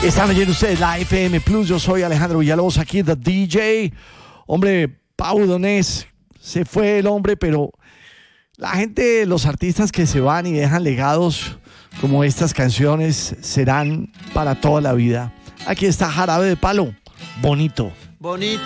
Están oyendo ustedes la FM Plus. Yo soy Alejandro Villalobos, aquí The DJ. Hombre, Pau Donés, se fue el hombre, pero la gente, los artistas que se van y dejan legados como estas canciones serán para toda la vida. Aquí está Jarabe de Palo, bonito. Bonito.